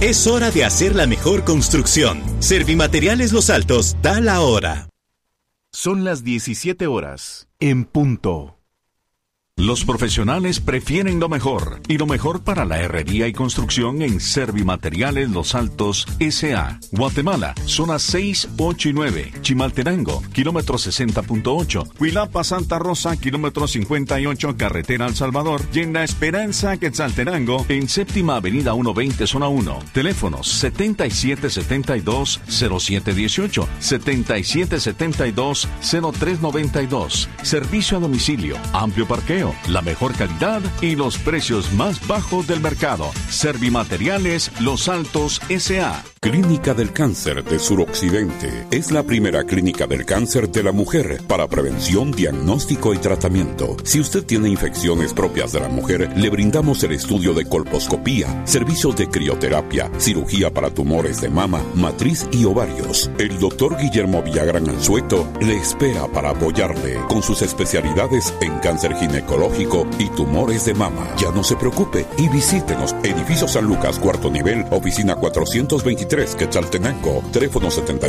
Es hora de hacer la mejor construcción. Servimateriales Los Altos da la hora. Son las 17 horas, en punto. Los profesionales prefieren lo mejor, y lo mejor para la herrería y construcción en Servimateriales Los Altos S.A. Guatemala, zonas 6, 8 y 9. Chimaltenango, kilómetro 60.8. Huilapa, Santa Rosa, kilómetro 58, carretera El Salvador. Y en La Esperanza, Quetzaltenango, en Séptima Avenida 120, zona 1. Teléfonos 7772-0718, 7772-0392. Servicio a domicilio, amplio parqueo, la mejor calidad y los precios más bajos del mercado. Servimateriales Los Altos S.A. Clínica del Cáncer de Suroccidente es la primera clínica del cáncer de la mujer para prevención, diagnóstico y tratamiento. Si usted tiene infecciones propias de la mujer, le brindamos el estudio de colposcopía, servicios de crioterapia, cirugía para tumores de mama, matriz y ovarios. El doctor Guillermo Villagrán Anzueto le espera para apoyarle con sus especialidades en cáncer ginecológico y tumores de mama. Ya no se preocupe y visítenos. Edificio San Lucas, cuarto nivel, oficina 423, Quetzaltenango, teléfono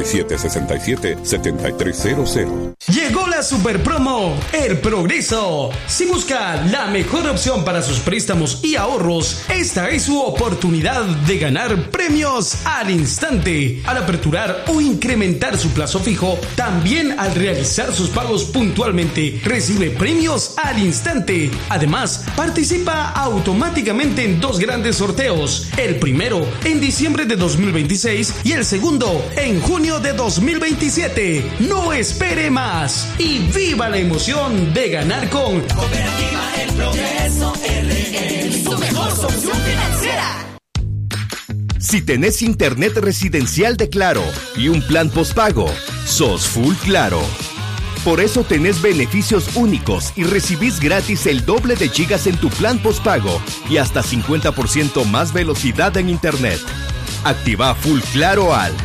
7767-7300. Llegó la super promo El Progreso. Si busca la mejor opción para sus préstamos y ahorros, esta es su oportunidad de ganar premios al instante. Al aperturar o incrementar su plazo fijo, también al realizar sus pagos puntualmente, recibe premios al instante. Además, participa automáticamente en 2 grandes sorteos. El primero en diciembre de 2026 y el segundo en junio de 2027. No espere más y viva la emoción de ganar con Cooperativa El Progreso RL, su mejor solución financiera. Si tenés internet residencial de Claro y un plan postpago, sos full Claro. Por eso tenés beneficios únicos y recibís gratis el doble de gigas en tu plan postpago y hasta 50% más velocidad en internet. Activa Full Claro al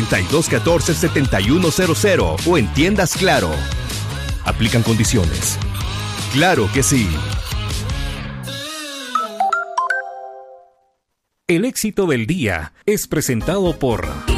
4214-7100 o en tiendas Claro. Aplican condiciones. Claro que sí. El éxito del día es presentado por